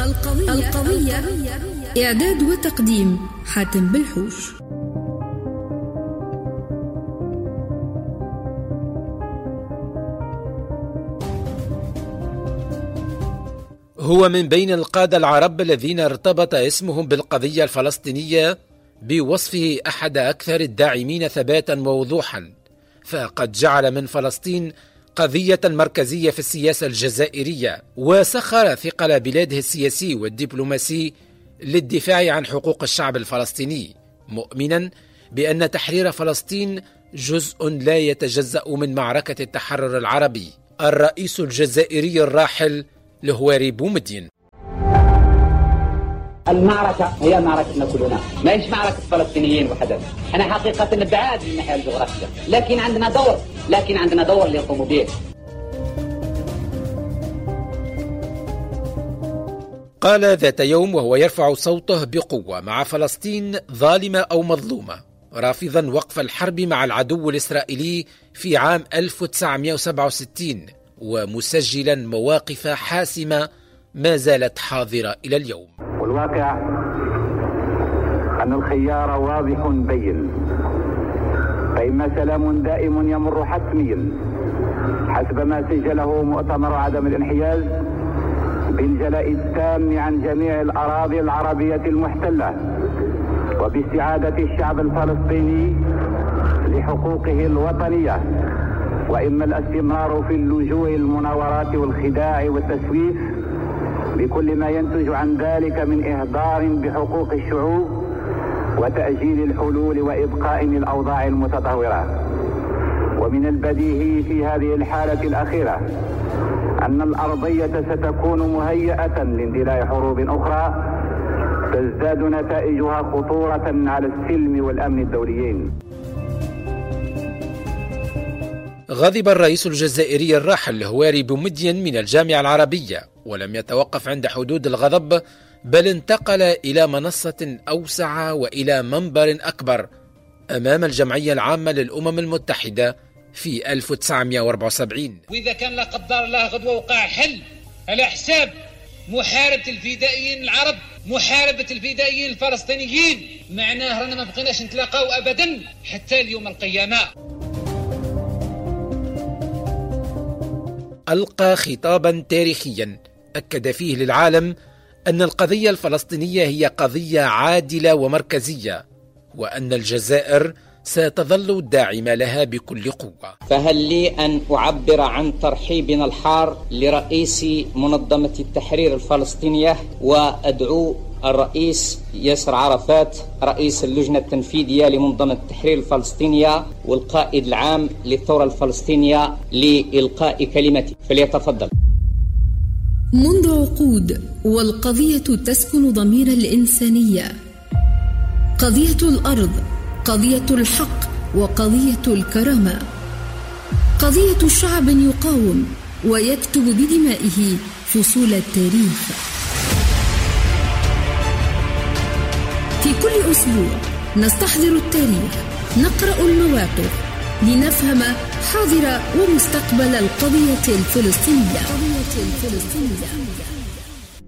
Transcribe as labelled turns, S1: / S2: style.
S1: القضية. إعداد وتقديم حاتم بالحوش.
S2: هو من بين القادة العرب الذين ارتبط اسمهم بالقضية الفلسطينية بوصفه أحد أكثر الداعمين ثباتا ووضوحا، فقد جعل من فلسطين قضية مركزية في السياسة الجزائرية، وسخر ثقل بلاده السياسي والدبلوماسي للدفاع عن حقوق الشعب الفلسطيني، مؤمنا بأن تحرير فلسطين جزء لا يتجزأ من معركة التحرر العربي. الرئيس الجزائري الراحل الهواري بومدين:
S3: المعركة هي معركتنا كلنا، ما هيش معركة فلسطينيين وحدث. أنا حقيقة بعاد من الناحية الجغرافية، لكن عندنا دور اللي يقوم به.
S2: قال ذات يوم وهو يرفع صوته بقوة مع فلسطين ظالمة أو مظلومة، رافضا وقف الحرب مع العدو الإسرائيلي في عام 1967، ومسجلا مواقف حاسمة ما زالت حاضرة إلى اليوم.
S4: والواقع أن الخيار واضح بين، فإما سلام دائم يمر حتميا حسب ما سجله مؤتمر عدم الانحياز بالجلاء التام عن جميع الأراضي العربية المحتلة وباستعادة الشعب الفلسطيني لحقوقه الوطنية، وإما الاستمرار في اللجوء المناورات والخداع والتسويف بكل ما ينتج عن ذلك من إهدار بحقوق الشعوب وتأجيل الحلول وإبقاء الأوضاع المتدهورة. ومن البديهي في هذه الحالة الأخيرة أن الأرضية ستكون مهيئة لاندلاع حروب أخرى تزداد نتائجها خطورة على السلم والأمن الدوليين.
S2: غضب الرئيس الجزائري الراحل الهواري بومدين من الجامعة العربية، ولم يتوقف عند حدود الغضب، بل انتقل إلى منصة أوسع وإلى منبر أكبر أمام الجمعية العامة للأمم المتحدة في 1974.
S5: وإذا كان لا قدر الله غدوة وقع حل على حساب محاربة الفدائيين العرب، محاربة الفدائيين الفلسطينيين، معناه رانا ما بقيناش نتلاقاو أبدا حتى اليوم القيامة.
S2: ألقى خطابا تاريخيا أكد فيه للعالم أن القضية الفلسطينية هي قضية عادلة ومركزية، وأن الجزائر ستظل داعمة لها بكل قوة.
S6: فهل لي أن أعبر عن ترحيبنا الحار لرئيس منظمة التحرير الفلسطينية، وأدعو الرئيس ياسر عرفات رئيس اللجنة التنفيذية لمنظمة التحرير الفلسطينية والقائد العام للثورة الفلسطينية لإلقاء كلمته، فليتفضل.
S1: منذ عقود والقضية تسكن ضمير الإنسانية، قضية الأرض، قضية الحق، وقضية الكرامة، قضية شعب يقاوم ويكتب بدمائه فصول التاريخ. في كل أسبوع نستحضر التاريخ، نقرأ المواقف لنفهم حاضر ومستقبل القضية الفلسطينية.